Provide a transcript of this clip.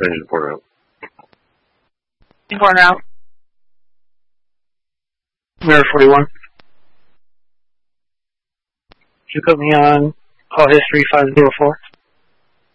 Engine port out. Port out. Mirror 41. You put me on call history 504.